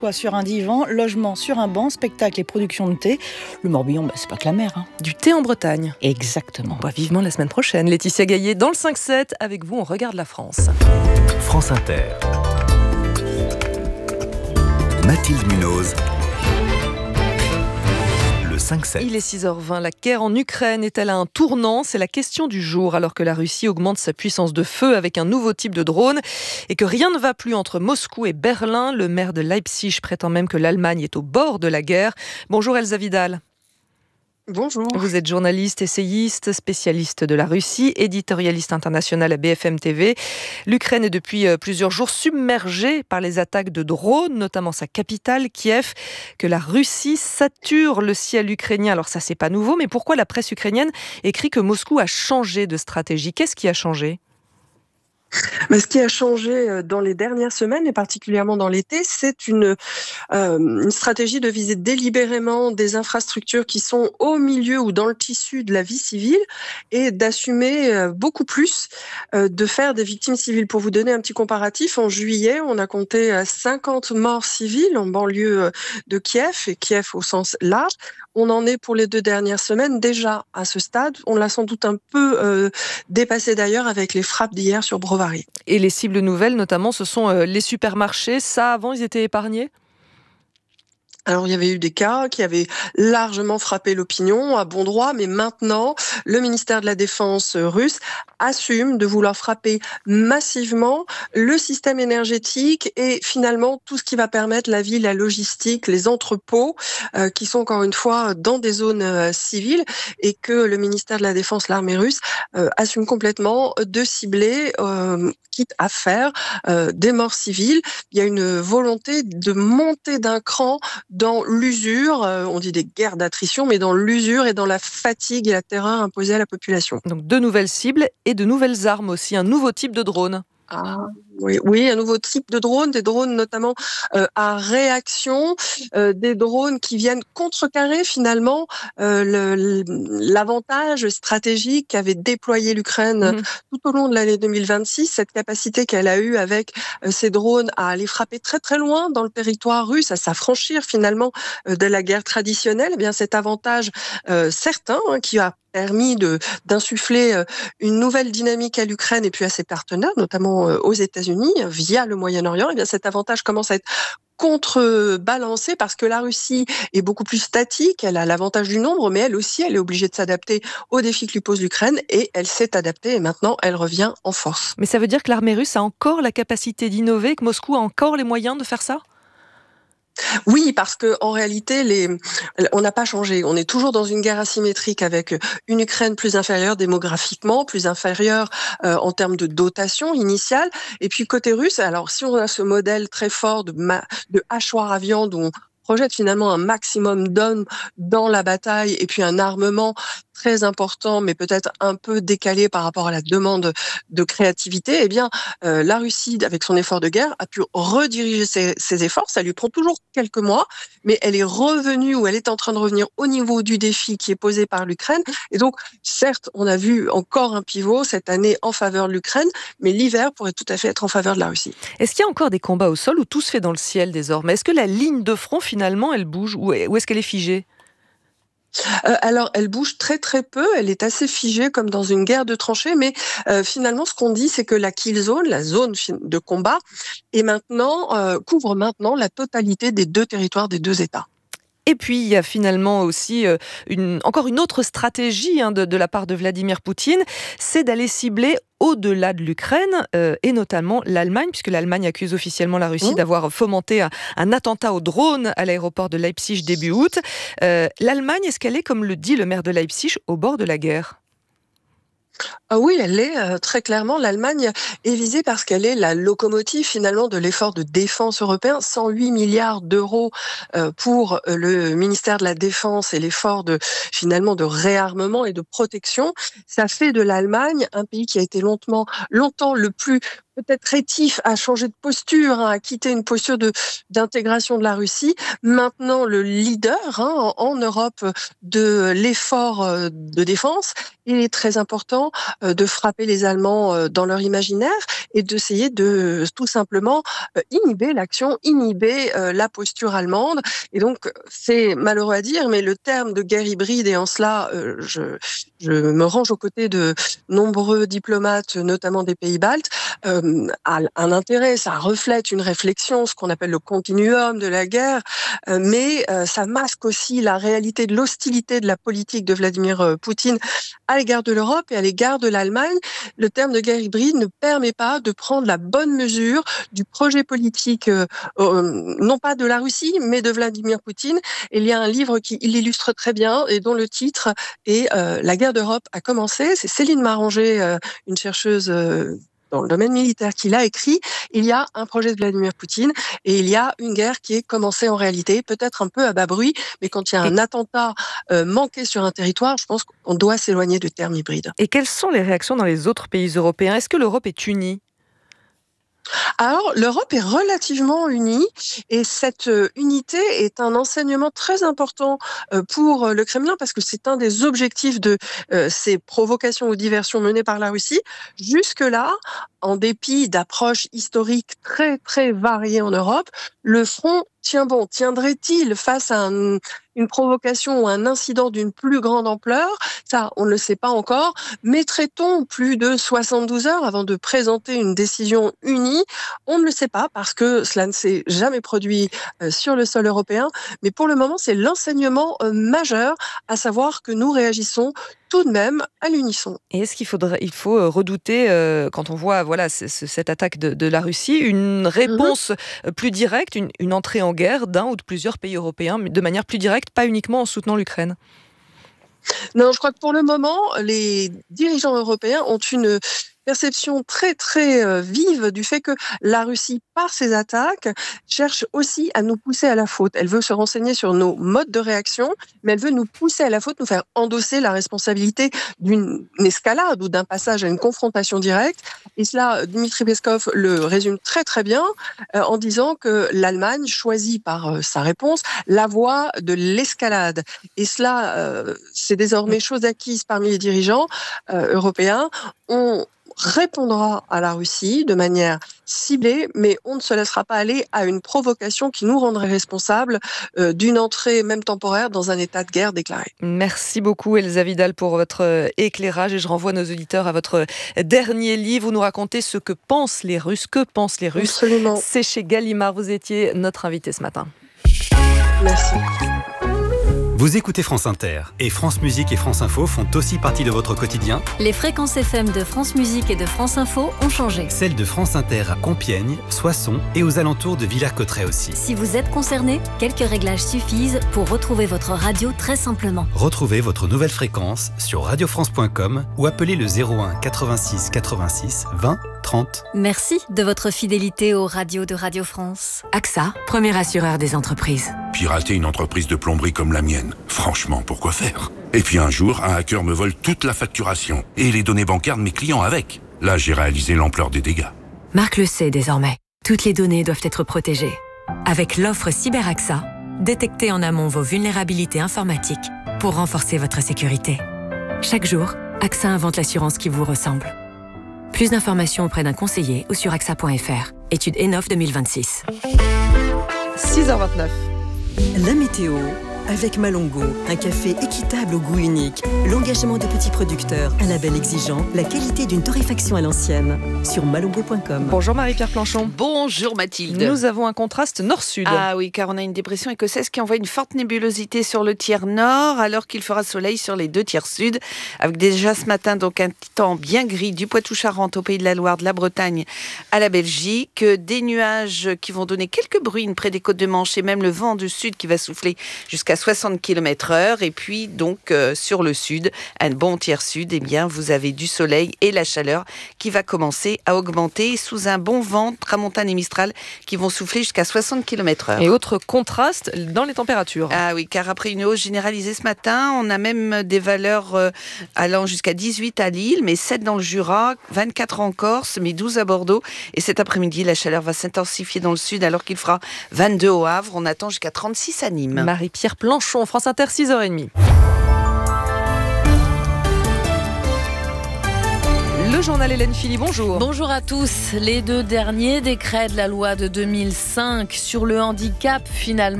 Quoi, sur un divan, logement sur un banc, spectacle et production de thé. Le Morbihan, c'est pas que la mer. Du thé en Bretagne. Exactement. Vivement la semaine prochaine. Laetitia Gaillet dans le 5-7. Avec vous, on regarde la France. France Inter. Mathilde Munoz. Le 5-7. Il est 6h20. La guerre en Ukraine est-elle à un tournant ? C'est la question du jour, alors que la Russie augmente sa puissance de feu avec un nouveau type de drone et que rien ne va plus entre Moscou et Berlin. Le maire de Leipzig prétend même que l'Allemagne est au bord de la guerre. Bonjour Elsa Vidal. Bonjour. Vous êtes journaliste, essayiste, spécialiste de la Russie, éditorialiste international à BFM TV. L'Ukraine est depuis plusieurs jours submergée par les attaques de drones, notamment sa capitale, Kiev, que la Russie sature le ciel ukrainien. Alors ça, c'est pas nouveau, mais pourquoi la presse ukrainienne écrit que Moscou a changé de stratégie ? Qu'est-ce qui a changé ? Mais ce qui a changé dans les dernières semaines, et particulièrement dans l'été, c'est une stratégie de viser délibérément des infrastructures qui sont au milieu ou dans le tissu de la vie civile et d'assumer beaucoup plus de faire des victimes civiles. Pour vous donner un petit comparatif, en juillet, on a compté 50 morts civiles en banlieue de Kiev, et Kiev au sens large. On en est pour les 2 dernières semaines déjà à ce stade. On l'a sans doute un peu dépassé d'ailleurs avec les frappes d'hier sur Brovary. Et les cibles nouvelles, notamment, ce sont les supermarchés. Ça, avant, ils étaient épargnés ? Alors, il y avait eu des cas qui avaient largement frappé l'opinion à bon droit, mais maintenant, le ministère de la Défense russe assume de vouloir frapper massivement le système énergétique et finalement tout ce qui va permettre la vie, la logistique, les entrepôts qui sont encore une fois dans des zones civiles, et que le ministère de la Défense, l'armée russe, assume complètement de cibler, quitte à faire des morts civiles. Il y a une volonté de monter d'un cran dans l'usure, on dit des guerres d'attrition, mais dans l'usure et dans la fatigue et la terreur imposée à la population. Donc de nouvelles cibles et de nouvelles armes aussi, un nouveau type de drone. Ah, oui, un nouveau type de drone, des drones notamment à réaction, des drones qui viennent contrecarrer finalement l'avantage stratégique qu'avait déployé l'Ukraine tout au long de l'année 2026, cette capacité qu'elle a eue avec ces drones à aller frapper très très loin dans le territoire russe, à s'affranchir finalement de la guerre traditionnelle. Eh bien, cet avantage certain qui a permis d'insuffler une nouvelle dynamique à l'Ukraine et puis à ses partenaires, notamment aux États-Unis, via le Moyen-Orient, et bien cet avantage commence à être contrebalancé parce que la Russie est beaucoup plus statique, elle a l'avantage du nombre, mais elle aussi, elle est obligée de s'adapter aux défis que lui pose l'Ukraine, et elle s'est adaptée, et maintenant, elle revient en force. Mais ça veut dire que l'armée russe a encore la capacité d'innover, que Moscou a encore les moyens de faire ça ? Oui, parce que en réalité, on n'a pas changé. On est toujours dans une guerre asymétrique avec une Ukraine plus inférieure démographiquement, plus inférieure en termes de dotation initiale. Et puis côté russe, alors si on a ce modèle très fort de hachoir à viande où on projette finalement un maximum d'hommes dans la bataille et puis un armement très important, mais peut-être un peu décalé par rapport à la demande de créativité, eh bien, la Russie, avec son effort de guerre, a pu rediriger ses efforts. Ça lui prend toujours quelques mois, mais elle est revenue, ou elle est en train de revenir au niveau du défi qui est posé par l'Ukraine. Et donc, certes, on a vu encore un pivot cette année en faveur de l'Ukraine, mais l'hiver pourrait tout à fait être en faveur de la Russie. Est-ce qu'il y a encore des combats au sol ou tout se fait dans le ciel désormais ? Est-ce que la ligne de front, finalement, elle bouge ou est-ce qu'elle est figée ? Alors, elle bouge très très peu, elle est assez figée comme dans une guerre de tranchées, mais finalement, ce qu'on dit, c'est que la kill zone, la zone de combat, couvre maintenant la totalité des 2 territoires des 2 États. Et puis, il y a finalement aussi encore une autre stratégie de la part de Vladimir Poutine, c'est d'aller cibler au-delà de l'Ukraine, et notamment l'Allemagne, puisque l'Allemagne accuse officiellement la Russie d'avoir fomenté un attentat au drone à l'aéroport de Leipzig début août. L'Allemagne, est-ce qu'elle est, comme le dit le maire de Leipzig, au bord de la guerre ? Ah oui, elle est très clairement. L'Allemagne est visée parce qu'elle est la locomotive finalement de l'effort de défense européen. 108 milliards d'euros pour le ministère de la Défense et l'effort finalement de réarmement et de protection. Ça fait de l'Allemagne un pays qui a été longtemps le plus peut-être rétif à changer de posture, à quitter une posture d'intégration de la Russie. Maintenant, le leader en Europe de l'effort de défense, il est très important de frapper les Allemands dans leur imaginaire et d'essayer de tout simplement inhiber l'action, inhiber la posture allemande. Et donc, c'est malheureux à dire, mais le terme de guerre hybride, et en cela, je me range aux côtés de nombreux diplomates, notamment des pays baltes, a un intérêt, ça reflète une réflexion, ce qu'on appelle le continuum de la guerre, mais ça masque aussi la réalité de l'hostilité de la politique de Vladimir Poutine à l'égard de l'Europe et à l'égard de l'Allemagne. Le terme de guerre hybride ne permet pas de prendre la bonne mesure du projet politique, non pas de la Russie, mais de Vladimir Poutine. Et il y a un livre qui l'illustre très bien et dont le titre est La guerre d'Europe a commencé. C'est Céline Maranger, une chercheuse dans le domaine militaire, qui l'a écrit. Il y a un projet de Vladimir Poutine et il y a une guerre qui est commencée en réalité, peut-être un peu à bas bruit, mais quand il y a un attentat manqué sur un territoire, je pense qu'on doit s'éloigner du terme hybride. Et quelles sont les réactions dans les autres pays européens ? Est-ce que l'Europe est unie ? Alors, l'Europe est relativement unie et cette unité est un enseignement très important pour le Kremlin parce que c'est un des objectifs de ces provocations ou diversions menées par la Russie. Jusque-là, en dépit d'approches historiques très, très variées en Europe, le front tient bon. Tiendrait-il face à une provocation ou un incident d'une plus grande ampleur ? Ça, on ne le sait pas encore. Mettrait-on plus de 72 heures avant de présenter une décision unie ? On ne le sait pas parce que cela ne s'est jamais produit sur le sol européen. Mais pour le moment, c'est l'enseignement majeur, à savoir que nous réagissons tout de même à l'unisson. Et est-ce qu'il faut redouter, quand on voit cette attaque de la Russie, une réponse plus directe, une entrée en guerre d'un ou de plusieurs pays européens, mais de manière plus directe, pas uniquement en soutenant l'Ukraine ? Non, je crois que pour le moment, les dirigeants européens ont une perception très très vive du fait que la Russie, par ses attaques, cherche aussi à nous pousser à la faute. Elle veut se renseigner sur nos modes de réaction, mais elle veut nous pousser à la faute, nous faire endosser la responsabilité d'une escalade ou d'un passage à une confrontation directe. Et cela, Dmitri Peskov le résume très très bien en disant que l'Allemagne choisit par sa réponse la voie de l'escalade. Et cela, c'est désormais chose acquise parmi les dirigeants européens. On répondra à la Russie de manière ciblée, mais on ne se laissera pas aller à une provocation qui nous rendrait responsables d'une entrée, même temporaire, dans un état de guerre déclaré. Merci beaucoup Elsa Vidal pour votre éclairage et je renvoie nos auditeurs à votre dernier livre. Vous nous racontez ce que pensent les Russes. Que pensent les Russes ? Absolument. C'est chez Gallimard. Vous étiez notre invité ce matin. Merci. Vous écoutez France Inter et France Musique et France Info font aussi partie de votre quotidien. Les fréquences FM de France Musique et de France Info ont changé. Celles de France Inter à Compiègne, Soissons et aux alentours de Villers-Cotterêts aussi. Si vous êtes concerné, quelques réglages suffisent pour retrouver votre radio très simplement. Retrouvez votre nouvelle fréquence sur radiofrance.com ou appelez le 01 86 86 20 30. Merci de votre fidélité aux radios de Radio France. AXA, premier assureur des entreprises. Pirater une entreprise de plomberie comme la mienne, franchement, pourquoi faire ? Et puis un jour, un hacker me vole toute la facturation et les données bancaires de mes clients avec. Là, j'ai réalisé l'ampleur des dégâts. Marc le sait désormais. Toutes les données doivent être protégées. Avec l'offre CyberAXA, détectez en amont vos vulnérabilités informatiques pour renforcer votre sécurité. Chaque jour, AXA invente l'assurance qui vous ressemble. Plus d'informations auprès d'un conseiller ou sur axa.fr. Étude ENOF 2026. 6h29. La météo avec Malongo, un café équitable au goût unique, l'engagement de petits producteurs, un label exigeant, la qualité d'une torréfaction à l'ancienne. Sur malongo.com. Bonjour Marie-Pierre Planchon. Bonjour Mathilde. Nous avons un contraste nord-sud. Ah oui, car on a une dépression écossaise qui envoie une forte nébulosité sur le tiers nord, alors qu'il fera soleil sur les deux tiers sud, avec déjà ce matin donc un temps bien gris du Poitou-Charentes au Pays de la Loire, de la Bretagne à la Belgique, des nuages qui vont donner quelques bruines près des côtes de Manche et même le vent du sud qui va souffler jusqu'à 60 km/h. Et puis, donc, sur le sud, un bon tiers sud, eh bien, vous avez du soleil et la chaleur qui va commencer à augmenter sous un bon vent, tramontane et mistral, qui vont souffler jusqu'à 60 km/h. Et autre contraste dans les températures. Ah oui, car après une hausse généralisée ce matin, on a même des valeurs allant jusqu'à 18 à Lille, mais 7 dans le Jura, 24 en Corse, mais 12 à Bordeaux. Et cet après-midi, la chaleur va s'intensifier dans le sud alors qu'il fera 22 au Havre. On attend jusqu'à 36 à Nîmes. Marie-Pierre Planchon, France Inter, 6h30. Le journal Hélène Philly, bonjour. Bonjour à tous. Les 2 derniers décrets de la loi de 2005 sur le handicap, finalement,